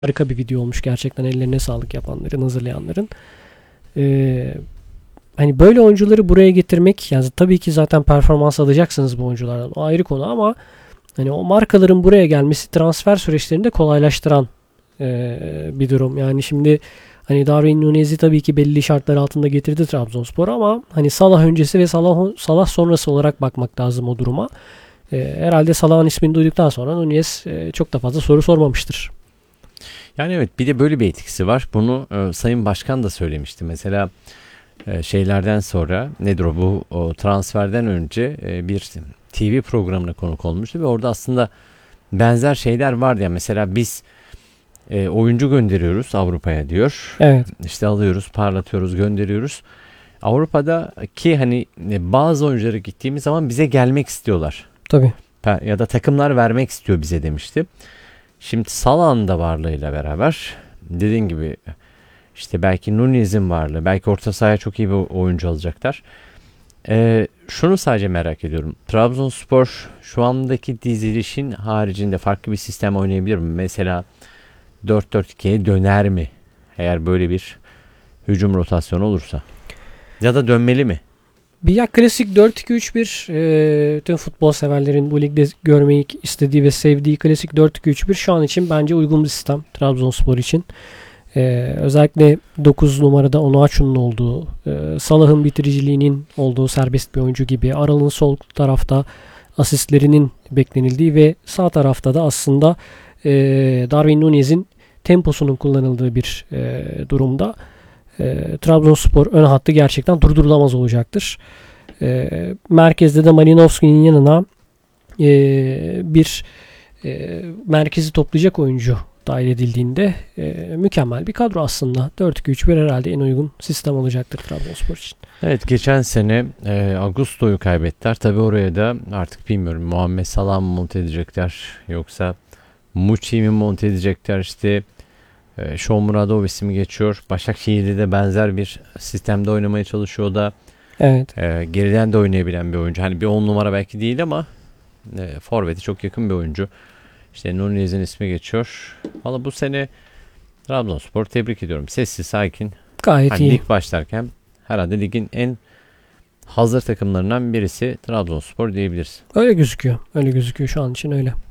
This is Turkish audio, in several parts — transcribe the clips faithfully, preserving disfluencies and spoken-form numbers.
Harika bir video olmuş gerçekten, ellerine sağlık yapanların, hazırlayanların. Ee, hani böyle oyuncuları buraya getirmek, yani tabii ki zaten performans alacaksınız bu oyunculardan, o ayrı konu, ama hani o markaların buraya gelmesi transfer süreçlerini de kolaylaştıran ee, bir durum. Yani şimdi hani Darwin Nunez'i tabii ki belli şartlar altında getirdi Trabzonspor, ama hani Salah öncesi ve Salah Salah sonrası olarak bakmak lazım o duruma. Ee, herhalde Salah'ın ismini duyduktan sonra Nunez e, çok da fazla soru sormamıştır. Yani evet, bir de böyle bir etkisi var. Bunu e, Sayın Başkan da söylemişti. Mesela e, şeylerden sonra nedir o bu o transferden önce e, bir T V programına konuk olmuştu ve orada aslında benzer şeyler vardı ya. Mesela biz e, oyuncu gönderiyoruz Avrupa'ya diyor. Evet. İşte alıyoruz, parlatıyoruz, gönderiyoruz. Avrupa'daki hani e, bazı oyunculara gittiğimiz zaman bize gelmek istiyorlar. Tabii. Ya da takımlar vermek istiyor bize demişti. Şimdi Salah'ın da varlığıyla beraber dediğin gibi işte belki Nunez'in varlığı, belki orta sahaya çok iyi bir oyuncu alacaklar. Ee, şunu sadece merak ediyorum. Trabzonspor şu andaki dizilişin haricinde farklı bir sistem oynayabilir mi? Mesela dört dört ikiye döner mi? Eğer böyle bir hücum rotasyonu olursa. Ya da dönmeli mi? Bir ya klasik dört iki üç bir, e, tüm futbol severlerin bu ligde görmeyi istediği ve sevdiği klasik dört iki üç bir şu an için bence uygun bir sistem Trabzonspor için. E, özellikle dokuz numarada Onuachu'nun olduğu, e, Salah'ın bitiriciliğinin olduğu serbest bir oyuncu gibi, Aral'ın sol tarafta asistlerinin beklenildiği ve sağ tarafta da aslında e, Darwin Nunez'in temposunun kullanıldığı bir e, durumda. E, Trabzonspor ön hattı gerçekten durdurulamaz olacaktır. E, merkezde de Malinovski'nin yanına e, bir e, merkezi toplayacak oyuncu dahil edildiğinde e, mükemmel bir kadro aslında. dört iki üç bir herhalde en uygun sistem olacaktır Trabzonspor için. Evet, geçen sene e, Augusto'yu kaybettiler. Tabii oraya da artık bilmiyorum Muhammed Salah mı monte edecekler yoksa Muçi mi monte edecekler, işte e, Shomurodov ismi geçiyor. Başakşehir'de de benzer bir sistemde oynamaya çalışıyor o da. Evet. E, geriden de oynayabilen bir oyuncu. Hani bir on numara belki değil ama e, forveti çok yakın bir oyuncu. İşte Nunez'in ismi geçiyor. Valla bu sene Trabzonspor tebrik ediyorum. Sessiz, sakin. Gayet hani iyi. Lig başlarken herhalde ligin en hazır takımlarından birisi Trabzonspor diyebiliriz. Öyle gözüküyor. Öyle gözüküyor şu an için, öyle.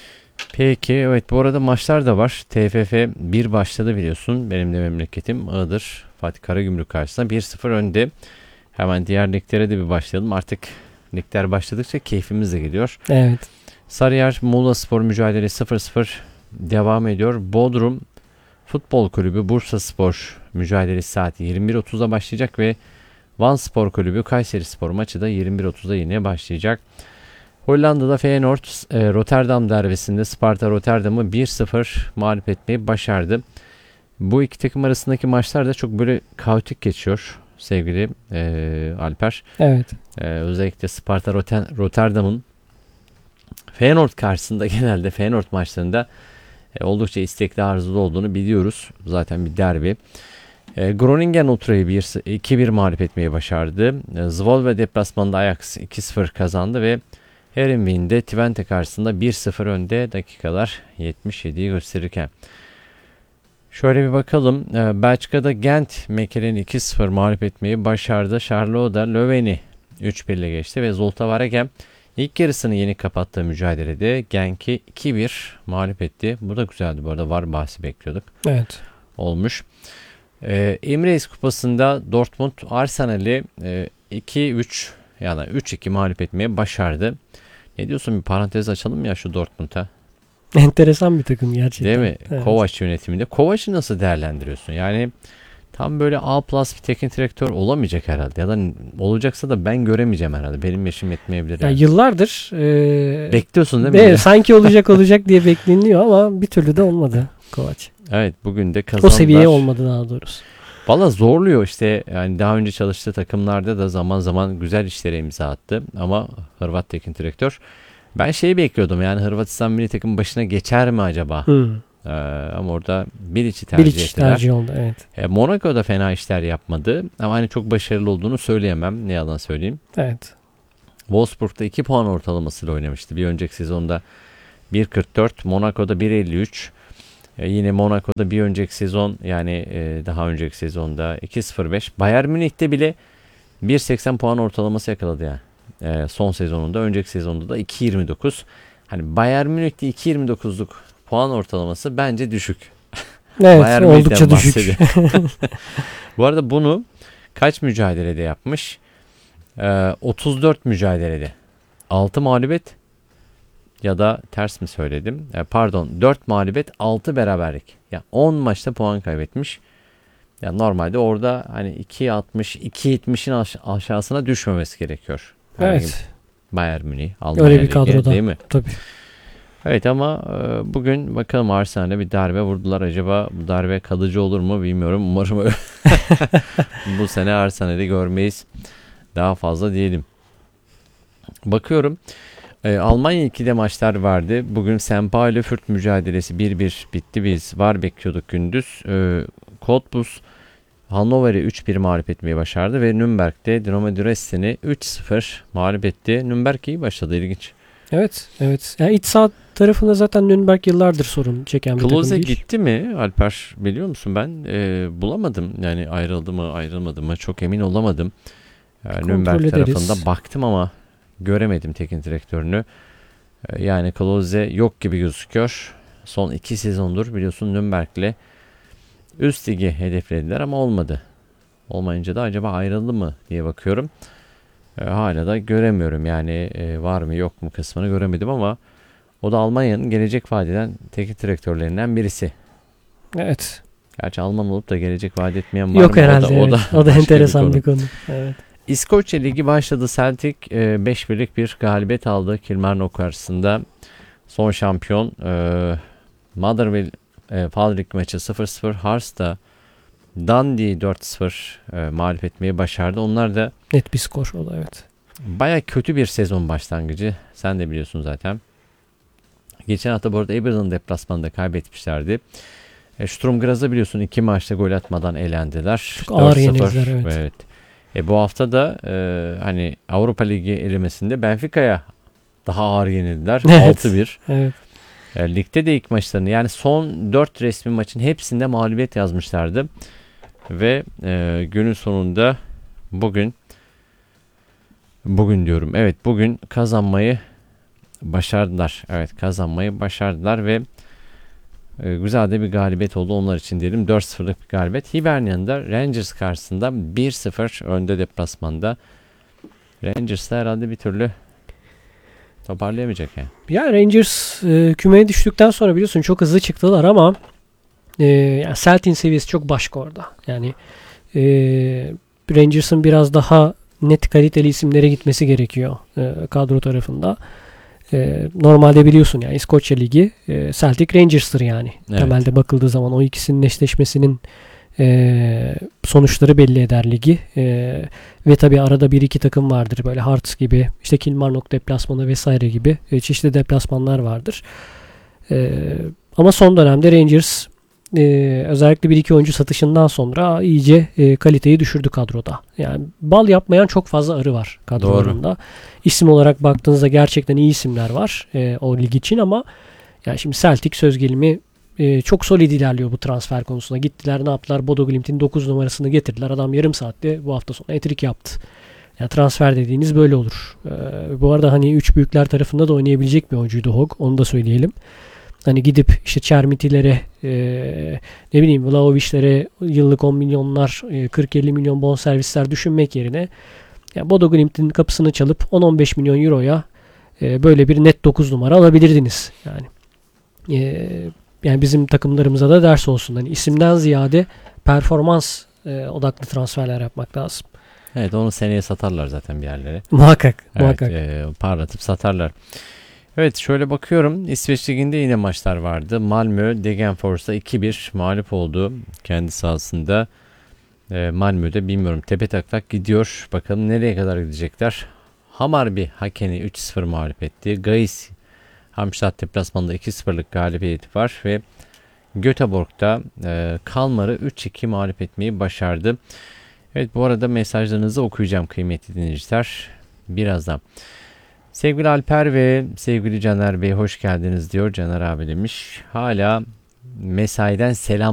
Peki, evet, bu arada maçlar da var. T F F bir başladı biliyorsun. Benim de memleketim Iğdır. Fatih Karagümrük karşısında bir sıfır önde. Hemen diğer liglere de bir başlayalım. Artık ligler başladıkça keyfimiz de geliyor. Evet. Sarıyer Muğlaspor mücadelesi sıfır sıfır devam ediyor. Bodrum Futbol Kulübü Bursaspor mücadelesi saati yirmi bir otuzda başlayacak ve Van Spor Kulübü Kayserispor maçı da yirmi bir otuzda yine başlayacak. Hollanda'da Feyenoord e, Rotterdam derbisinde Sparta Rotterdam'ı bir sıfır mağlup etmeyi başardı. Bu iki takım arasındaki maçlar da çok böyle kaotik geçiyor sevgili e, Alper. Evet. E, özellikle Sparta Rotterdam'ın Feyenoord karşısında genelde Feyenoord maçlarında e, oldukça istekli, arzulu olduğunu biliyoruz. Zaten bir derbi. E, Groningen Ultra'yı iki bir mağlup etmeyi başardı. E, Zwolle deplasmanında Ajax iki sıfır kazandı ve Heerenveen'de Twente karşısında bir sıfır önde dakikalar yetmiş yediyi gösterirken. Şöyle bir bakalım. E, Belçika'da Gent Mekelen'i iki sıfır mağlup etmeyi başardı. Charleroi da Leuven'i üç bir ile geçti ve Zulte Waregem İlk yarısını yeni kapattığı mücadelede Genk'i iki bir mağlup etti. Bu da güzeldi bu arada. VAR bahsi bekliyorduk. Evet. Olmuş. Ee, Emirates Kupası'nda Dortmund Arsenal'i e, iki üç yani üç iki mağlup etmeye başardı. Ne diyorsun, bir parantez açalım ya şu Dortmund'a. Enteresan bir takım gerçekten. Değil mi? Evet. Kovac yönetiminde. Kovac'ı nasıl değerlendiriyorsun? Yani tam böyle A plus bir teknik direktör olamayacak herhalde. Ya da olacaksa da ben göremeyeceğim herhalde. Benim yaşım yetmeyebilir. Ya Yani. Yıllardır e, bekliyorsun değil mi? Evet, sanki olacak olacak diye bekleniyor ama bir türlü de olmadı Kovac. Evet, bugün de kazandılar. O seviyeye olmadı daha doğrusu. Valla zorluyor işte. Yani daha önce çalıştığı takımlarda da zaman zaman güzel işlere imza attı. Ama Hırvat teknik direktör. Ben şeyi bekliyordum, yani Hırvatistan milli takımın başına geçer mi acaba? Hmm. Ee, ama orada Bilic'i tercih Bilic ettiler. tercih oldu, evet. E, Monaco'da fena işler yapmadı. Ama hani çok başarılı olduğunu söyleyemem. Ne yalan söyleyeyim. Evet. Wolfsburg'da iki puan ortalamasıyla oynamıştı. Bir önceki sezonda bir kırk dört, Monaco'da bir elli üç. E, yine Monaco'da bir önceki sezon yani e, daha önceki sezonda iki sıfır beş. Bayern Münih'te bile bir seksen puan ortalaması yakaladı yani. E, son sezonunda, önceki sezonda da iki yirmi dokuz. Hani Bayern Münih'te iki yirmi dokuzluk puan ortalaması bence düşük. Evet, Bayern oldukça Münih'ten düşük. Bu arada bunu kaç mücadelede yapmış? E, otuz dört mücadelede. altı mağlubiyet ya da ters mi söyledim? E, pardon, dört mağlubiyet, altı beraberlik. Yani on maçta puan kaybetmiş. Yani normalde orada hani iki altmış, iki yetmişin aş- aşağısına düşmemesi gerekiyor. Herhangi Evet. Bayern Münih, Almanya Öyle bir Ligi, kadroda. değil mi? Tabii. Evet ama e, bugün bakalım Arsenal'e bir darbe vurdular. Acaba bu darbe kalıcı olur mu bilmiyorum. Umarım öyle. Bu sene Arsenal'i görmeyiz. Daha fazla diyelim. Bakıyorum. E, Almanya ikide maçlar vardı. Bugün Saint Pauli Fürth mücadelesi bir bir bitti. Biz var bekliyorduk gündüz. E, Cottbus Hannover'i üç bir mağlup etmeyi başardı ve Nürnberg'de Dinamo Dresden'i üç sıfır mağlup etti. Nürnberg iyi başladı, ilginç. Evet, evet. Yani iç saha tarafında zaten Nürnberg yıllardır sorun çeken bir takım Klose değil. gitti mi Alper, biliyor musun? Ben e, bulamadım. Yani ayrıldı mı ayrılmadı mı çok emin olamadım. E, Nürnberg ederiz. tarafında baktım ama göremedim teknik direktörünü. E, yani Klose yok gibi gözüküyor. Son iki sezondur biliyorsun Nürnberg'le üst ligi hedeflediler ama olmadı. Olmayınca da acaba ayrıldı mı diye bakıyorum. E, hala da göremiyorum yani e, var mı yok mu kısmını göremedim ama o da Almanya'nın gelecek vaat eden teknik direktörlerinden birisi. Evet. Gerçi Alman olup da gelecek vaat etmeyen var Yok mı? herhalde. O da, evet. o da, O da başka enteresan bir konu. konu. Evet. İskoçya Ligi başladı. Celtic e, beş birlik bir galibiyet aldı Kilmarnock karşısında. Son şampiyon e, Motherwell e, Falkirk maçı sıfır sıfır. Hearts da Dundee dört sıfır e, mağlup etmeyi başardı. Onlar da Net bir skor o da, evet. baya kötü bir sezon başlangıcı. Sen de biliyorsun zaten. Geçen hafta bu arada Everton deplasmanında kaybetmişlerdi. E, Sturm Graz'a biliyorsun iki maçta gol atmadan elendiler. Çok ağır yenildiler, evet. evet. E, bu hafta da e, hani Avrupa Ligi elemesinde Benfica'ya daha ağır yenildiler. Evet. altı bir. Evet. E, ligde de ilk maçlarını yani son dört resmi maçın hepsinde mağlubiyet yazmışlardı. Ve e, günün sonunda bugün bugün diyorum. Evet, bugün kazanmayı başardılar. Evet, kazanmayı başardılar ve e, güzel de bir galibiyet oldu onlar için diyelim. dört sıfırlık bir galibiyet. Hibernian'da Rangers karşısında bir sıfır önde deplasmanda. Rangers da herhalde bir türlü toparlayamayacak yani. Ya Rangers e, kümeye düştükten sonra biliyorsun çok hızlı çıktılar ama e, yani Celtic'in seviyesi çok başka orada. Yani e, Rangers'ın biraz daha net kaliteli isimlere gitmesi gerekiyor e, kadro tarafında. E, normalde biliyorsun yani İskoçya Ligi e, Celtic Rangers'tır yani. Evet. Temelde bakıldığı zaman o ikisinin eşleşmesinin e, sonuçları belli eder ligi. E, ve tabii arada bir iki takım vardır böyle Hearts gibi, işte Kilmarnock deplasmanı vesaire gibi e, çeşitli deplasmanlar vardır. E, ama son dönemde Rangers e, özellikle bir iki oyuncu satışından sonra iyice e, kaliteyi düşürdü kadroda. Yani bal yapmayan çok fazla arı var kadrolarında. Doğru. İsim olarak baktığınızda gerçekten iyi isimler var e, o lig için ama yani şimdi Celtic söz gelimi e, çok solid ilerliyor bu transfer konusunda. Gittiler ne yaptılar? Bodo Glimt'in dokuz numarasını getirdiler. Adam yarım saatte bu hafta sonu hat-trick yaptı. Yani transfer dediğiniz böyle olur. E, bu arada hani üç büyükler tarafında da oynayabilecek bir oyuncuydu Hogg. Onu da söyleyelim. Hani gidip işte Çermitilere e, ne bileyim Vlahovic'lere yıllık on milyonlar e, kırk elli milyon bonservisler düşünmek yerine yani Bodo Glimt'in kapısını çalıp on on beş milyon euroya e, böyle bir net dokuz numara alabilirdiniz. Yani e, yani bizim takımlarımıza da ders olsun. Hani isimden ziyade performans e, odaklı transferler yapmak lazım. Evet, onu seneye satarlar zaten bir yerlere. Muhakkak. Evet, muhakkak. E, parlatıp satarlar. Evet, şöyle bakıyorum. İsveç Ligi'nde yine maçlar vardı. Malmö Degerfors'a iki bir mağlup oldu kendi sahasında. E, Malmö'de bilmiyorum tepe taklak gidiyor. Bakalım nereye kadar gidecekler. Hamarby Haken'i üç sıfır mağlup etti. Gais Hamstadt deplasmanında iki sıfırlık galibiyeti var ve Göteborg'da e, Kalmar'ı üç iki mağlup etmeyi başardı. Evet, bu arada mesajlarınızı okuyacağım kıymetli dinleyiciler birazdan. Sevgili Alper ve sevgili Caner Bey hoş geldiniz diyor. Caner abi demiş. Hala mesaiden selam